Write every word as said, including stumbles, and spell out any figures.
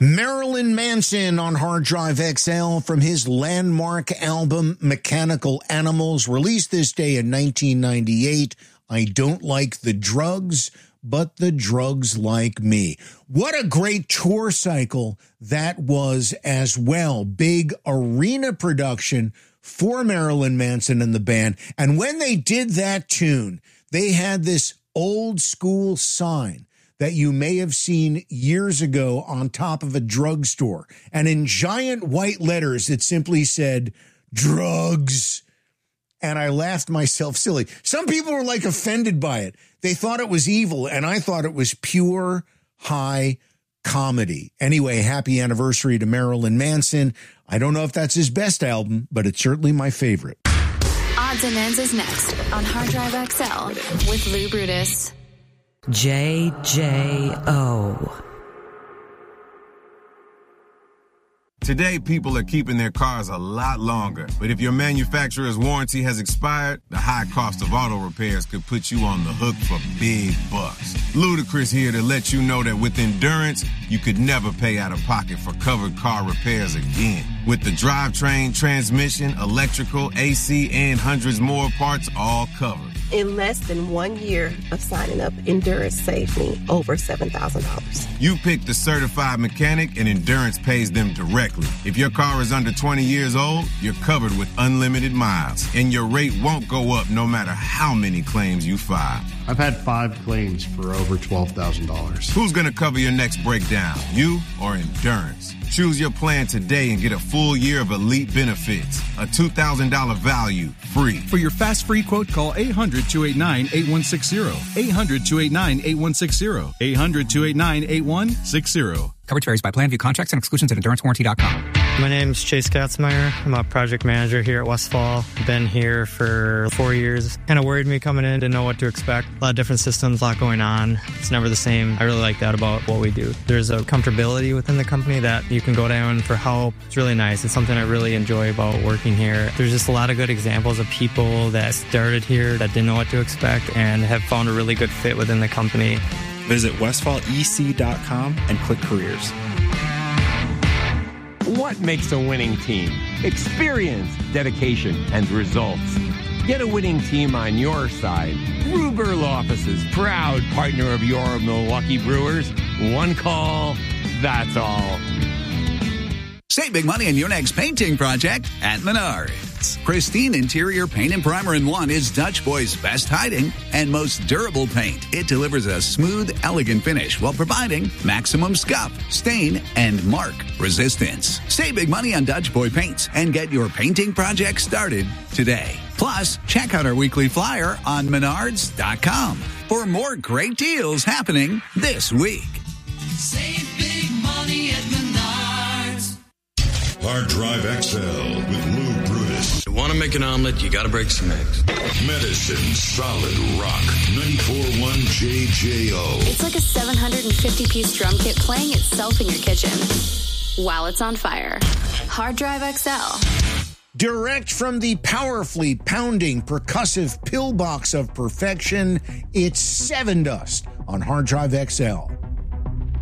Marilyn Manson on Hard Drive X L from his landmark album Mechanical Animals, released this day in nineteen ninety-eight. I don't like the drugs, but the drugs like me. What a great tour cycle that was as well. Big arena production for Marilyn Manson and the band. And when they did that tune, they had this old school sign that you may have seen years ago on top of a drugstore. And in giant white letters, it simply said, drugs. And I laughed myself silly. Some people were like offended by it. They thought it was evil, and I thought it was pure high comedy. Anyway, happy anniversary to Marilyn Manson. I don't know if that's his best album, but it's certainly my favorite. Odds and Ends is next on Hard Drive X L with Lou Brutus. J J O. Today, people are keeping their cars a lot longer. But if your manufacturer's warranty has expired, the high cost of auto repairs could put you on the hook for big bucks. Ludacris here to let you know that with Endurance, you could never pay out of pocket for covered car repairs again. With the drivetrain, transmission, electrical, A C, and hundreds more parts all covered. In less than one year of signing up, Endurance saved me over seven thousand dollars. You pick the certified mechanic, and Endurance pays them directly. If your car is under twenty years old, you're covered with unlimited miles, and your rate won't go up no matter how many claims you file. I've had five claims for over twelve thousand dollars. Who's going to cover your next breakdown, you or Endurance? Choose your plan today and get a full year of elite benefits. A two thousand dollars value, free. For your fast free quote, call eight hundred, two eight nine, eight one six zero. eight hundred, two eight nine, eight one six zero. eight hundred, two eight nine, eight one six zero. Coverage varies by plan. View contracts and exclusions at endurance warranty dot com. My name's Chase Katzmeyer. I'm a project manager here at Westfall. Been here for four years. Kind of worried me coming in, didn't know what to expect. A lot of different systems, a lot going on. It's never the same. I really like that about what we do. There's a comfortability within the company that you can go down for help. It's really nice. It's something I really enjoy about working here. There's just a lot of good examples of people that started here that didn't know what to expect and have found a really good fit within the company. Visit westfall e c dot com and click careers. What makes a winning team? Experience, dedication, and results. Get a winning team on your side. Ruberl Offices, proud partner of your Milwaukee Brewers. One call, that's all. Save big money on your next painting project at Menards. Pristine interior paint and primer in one is Dutch Boy's best hiding and most durable paint. It delivers a smooth, elegant finish while providing maximum scuff, stain, and mark resistance. Save big money on Dutch Boy paints and get your painting project started today. Plus, check out our weekly flyer on menards dot com for more great deals happening this week. Save big money at Menards. Hard Drive X L with Lou Brutus. You want to make an omelet, you got to break some eggs. Medicine Solid Rock ninety-four point one J J O. It's like a seven hundred fifty piece drum kit playing itself in your kitchen while it's on fire. Hard Drive X L. Direct from the powerfully pounding percussive pillbox of perfection, it's Seven Dust on Hard Drive X L.